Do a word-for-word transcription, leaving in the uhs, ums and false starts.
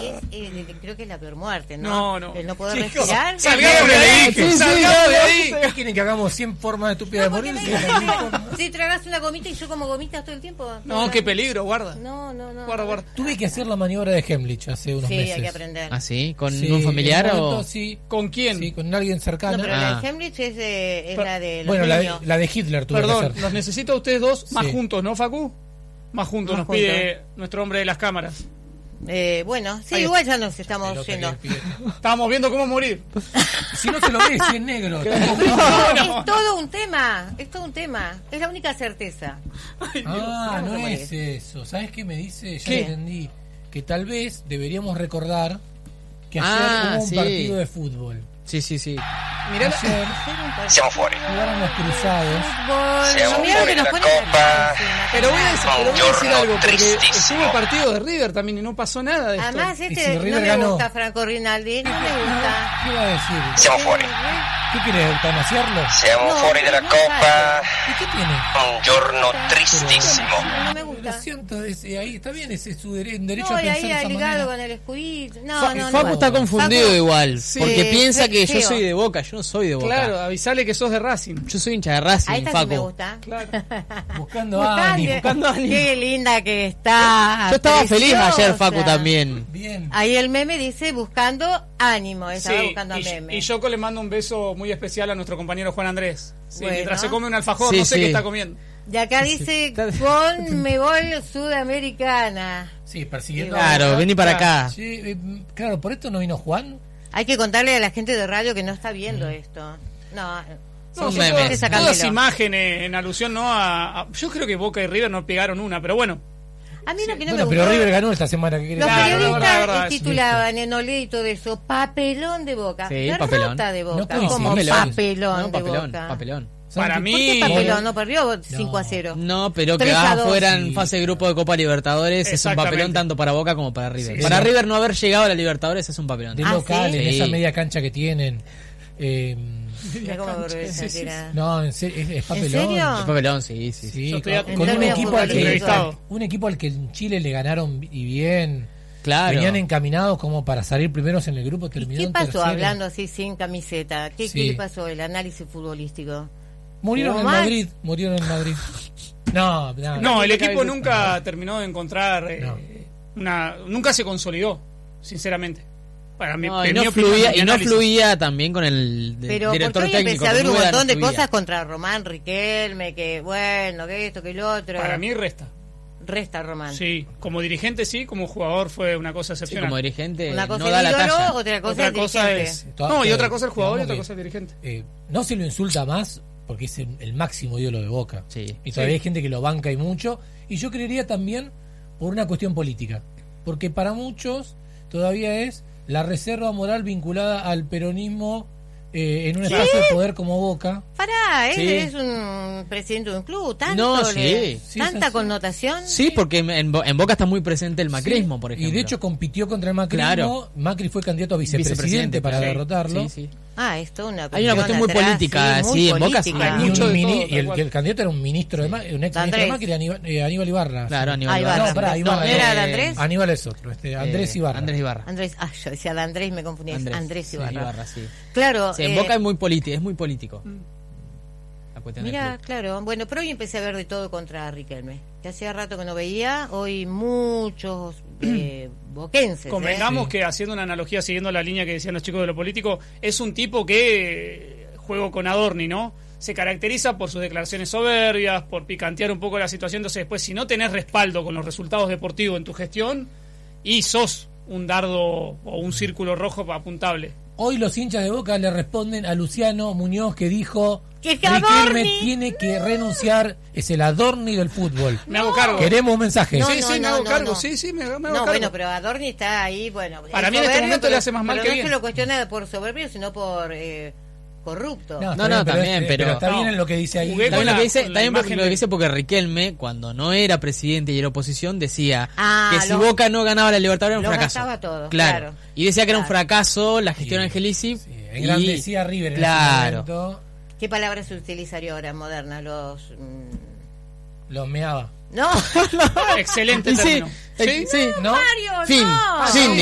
es, eh, creo que es la peor muerte, ¿no? No, no. El no poder Chicos, respirar. salgamos de ahí, Sí, sí, salgamos de no, ahí. ¿qué quieren que hagamos cien formas estúpidas No, de porque morir? me- si tragas una gomita y yo como gomitas todo el tiempo. No, qué peligro, guarda. No, no, no. Guarda, guarda. Tuve que hacer la maniobra de Hemlich hace unos Sí, meses. hay que aprender. ¿Ah, sí? ¿Con Sí, un familiar en un o...? momento, sí, ¿Con quién? sí, con alguien cercano. No, pero Ah. la de Hemlich es, eh, es Per- la de los Bueno, la de, niños. la de Hitler tuve Perdón, que hacer. los necesito a ustedes dos más Sí. juntos, ¿no, Facu? Más juntos, Más nos pide nuestro hombre de las cámaras. Eh, bueno, sí, Ahí igual ya nos estamos Pelota que yendo. le pide. Estábamos viendo cómo morir. Si no se lo ve, si es negro. No, no. es todo un tema, es todo un tema. Es la única certeza. Ah, Vamos no a morir. es eso. ¿Sabes qué me dice? Ya ¿Qué? entendí. Que tal vez deberíamos recordar que ayer Ah, hubo un sí. partido de fútbol. Sí, sí, sí. Mirá, la- Ayer Siamo fuori. jugaron los cruzados. Siamo No, mira lo que fuori nos dalla pone Coppa. la encima. pero voy a decir, pero voy a decir giorno algo, porque tristísimo. estuvo el partido de River también y no pasó nada de esto. Además, Y este si no River me ganó. gusta Franco Rinaldi, no me gusta. ¿Qué va a decir? Siamo fuori. ¿Qué quieres, eutanasiarlo? Siamo No, fuori dalla no Coppa. ¿Y qué tiene? Un giorno tristissimo. No me Lo gusta. siento, es- eh, ahí está bien, ese es su dere- derecho No, a y pensar ahí de esa ligado manera. con el escudito. No, Fa- no, no. Facu no. está confundido Facu- igual, Sí. porque piensa que yo Feo. soy de Boca, yo no soy de Boca. Claro, avisale que sos de Racing. Yo soy hincha de Racing, A esta sí Facu. me gusta. Claro. Buscando a Ani. buscando a Ani. Qué linda que está. Yo estaba feliz preciosa. ayer, Facu, también. Bien. Ahí el meme dice buscando ánimo. Estaba Sí, buscando a y, meme. y Yoko le mando un beso muy especial a nuestro compañero Juan Andrés. Sí, Bueno. mientras se come un alfajor, Sí, no sé sí. qué está comiendo. Y acá dice Está- Conmebol Sudamericana. Sí, persiguiendo. Claro, vení para Claro. acá. Sí, eh, claro, por esto no vino Juan. Hay que contarle a la gente de radio que no está viendo Mm. esto. No, No, Son son memes. todas, Sacámelo. todas imágenes en alusión no a, a- Yo creo que Boca y River no pegaron una, pero bueno. a mí lo que no Bueno, me pero gustó. River ganó esta semana. ¿Qué querés? Los Claro, periodistas la verdad, la verdad, titulaban en Olé y todo eso, papelón de Boca. Sí, Derrota papelón. de No Boca, puede como ser. papelón, No, de papelón, Boca. papelón. ¿Saben Para qué? mí- ¿Por qué Sí. papelón? No perdió cinco a cero. No, pero tres a quedaba dos. fuera en Sí. fase de grupo de Copa Libertadores. Es un Exactamente. papelón tanto para Boca como para River. Sí, para sí. River no haber llegado a la Libertadores es un papelón. De Ah, local, ¿sí? en esa Sí. media cancha que tienen. Eh, Mirá cómo vergüenza Sí, sí, que era. no, en serio, es, es papelón. serio? Es papelón, sí, sí. Sí, Yo estoy con, a- con un términos equipo al que futbolísticos. un equipo al que en Chile le ganaron y bien. Claro. Venían encaminados como para salir primeros en el grupo, ¿Y terminaron qué pasó tercero. hablando así sin camiseta? ¿Qué, Sí. ¿Qué le pasó el análisis futbolístico? Murieron en ¿Jugó mal? Madrid, murieron en Madrid. No, no, No, el no. equipo nunca terminó de encontrar eh, No. una. Nunca se consolidó, sinceramente. Para mí, No, y en no mi opinión, fluía, mi y no análisis. fluía también con el de- Pero director porque hoy técnico. empecé a ver con un Rueda no montón de fluía. cosas contra Román Riquelme, que bueno, que esto, que lo otro. Para mí resta. Resta Román. Sí, como dirigente sí, como jugador fue una cosa Sí, excepcional. como dirigente Una cosa no el da la ídolo, talla. otra cosa otra el cosa dirigente. es. Toda- No, y que- otra cosa el jugador y otra digamos cosa el dirigente. Eh, no se lo insulta más porque es el, el máximo ídolo de Boca. Sí. Y todavía Sí. hay gente que lo banca y mucho. Y yo creería también por una cuestión política. Porque para muchos todavía es la reserva moral vinculada al peronismo eh, en un espacio de poder como Boca. Pará, él Sí. es un presidente de un club, tanto No, le- sí. Sí, es tanta así. connotación. Sí, porque en, Bo- en Boca está muy presente el macrismo, Sí. por ejemplo. Y de hecho compitió contra el macrismo. Claro. Macri fue candidato a vicepresidente, Vicepresidente, para claro. derrotarlo. Sí, sí. Ah, esto una Hay una cuestión muy atrás, política, muy sí, en Boca sí. política. Hay Y, mucho un de mini- todo, y el, tal cual. el candidato era un ministro de, Ma- un ex ministro de Andrés. Macri, Aníbal, eh, Aníbal Ibarra. Claro, Aníbal Ah, Ibarra. Ibarra. No, pará, Ibarra. ¿No era Eh, de Andrés? Aníbal es otro, este, Andrés Eh, Ibarra. Andrés Ibarra. Andrés, ah, yo decía de Andrés, me confundí. es Andrés, Andrés, sí, Ibarra. Ibarra, sí. Claro. Sí, en eh, Boca es muy, politi- es muy político. La cuestión del Mira, club. claro. Bueno, pero hoy empecé a ver de todo contra Riquelme. Que hacía rato que no veía. Hoy muchos eh, boquenses. Convengamos Sí. que haciendo una analogía, siguiendo la línea que decían los chicos de lo político, es un tipo que, eh, juego con Adorni, ¿no? Se caracteriza por sus declaraciones soberbias, por picantear un poco la situación. Entonces, después, si no tenés respaldo con los resultados deportivos en tu gestión, y sos un dardo o un círculo rojo apuntable. Hoy los hinchas de Boca le responden a Luciano Muñoz que dijo Que Riquelme Adorni- tiene que renunciar, es el Adorni del fútbol. Me hago cargo. Queremos un mensaje. No, sí, no, sí, me no, hago no, cargo. no. Sí, sí, me, me hago No, cargo. bueno, pero Adorni está ahí, bueno. Para es mí en este soberbio, momento le pero- hace más mal pero que no bien. se lo cuestiona por soberbio, sino por eh, corrupto. está No, no, también, es- pero- está bien no. en lo que dice ahí. Jugué También con lo que la- dice, con la también porque imagen lo que de- dice porque Riquelme, cuando no era presidente y era oposición, decía Ah, que si lo- Boca no ganaba la Libertadores era un lo fracaso. gastaba todo, claro. claro. Y decía que era un Claro. fracaso la gestión Sí, Angelici. sí, y- engrandecía a River en Claro. ese momento. ¿Qué palabra se utilizaría ahora moderna? Los. mm, Los meaba. No, Excelente Y sí, término. eh, ¿Sí? sí, ¿No? Mario, Fin, no. fin.